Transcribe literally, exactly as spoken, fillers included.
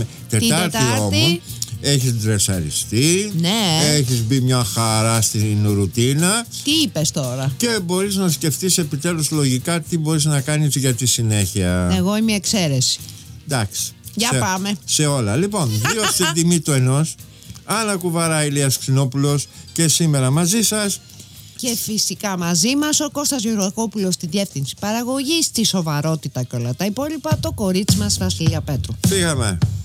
λέμε. Τετάρτη, Τετάρτη όμως έχεις ντρεσαριστεί, ναι. έχεις μπει μια χαρά στην ρουτίνα. Τι είπες τώρα? Και μπορείς να σκεφτείς επιτέλους λογικά τι μπορείς να κάνεις για τη συνέχεια. Εγώ είμαι η εξαίρεση. Εντάξει. Για σε, πάμε. Σε όλα. Λοιπόν, δύο στην τιμή του ενός. Άννα Κουβαρά, Ηλίας Ξινόπουλος και σήμερα μαζί σας. Και φυσικά μαζί μας ο Κώστας Γεωργακόπουλος στη διεύθυνση παραγωγής, στη σοβαρότητα και όλα τα υπόλοιπα, το κορίτσι μας Βασιλεία Πέτρου. Φύγαμε.